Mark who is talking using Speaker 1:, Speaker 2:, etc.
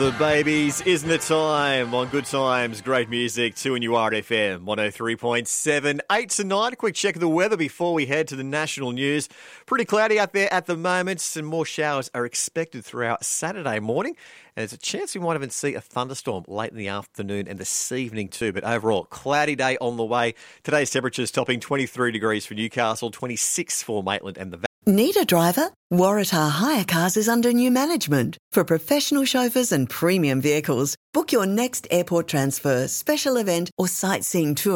Speaker 1: The Babies, Isn't It Time? On Good Times, great music, 2 and URFM 103.7, 8 to 9. A quick check of the weather before we head to the national news. Pretty cloudy out there at the moment. Some more showers are expected throughout Saturday morning. And there's a chance we might even see a thunderstorm late in the afternoon and this evening too. But overall, cloudy day on the way. Today's temperatures topping 23 degrees for Newcastle, 26 for Maitland and the Valley.
Speaker 2: Need a driver? Waratah Hire Cars is under new management. For professional chauffeurs and premium vehicles, book your next airport transfer, special event or sightseeing tour